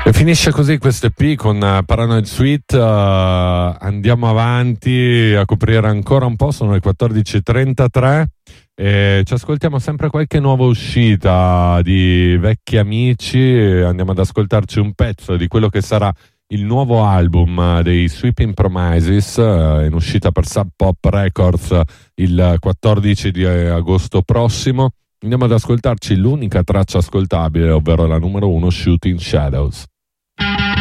E finisce così questo EP con Paranoid Suite. Andiamo avanti a coprire ancora un po', sono le 14.33 e ci ascoltiamo sempre qualche nuova uscita di vecchi amici. Andiamo ad ascoltarci un pezzo di quello che sarà il nuovo album dei Sweeping Promises, in uscita per Sub Pop Records il 14 di agosto prossimo. Andiamo ad ascoltarci l'unica traccia ascoltabile, ovvero la numero 1, Shooting Shadows.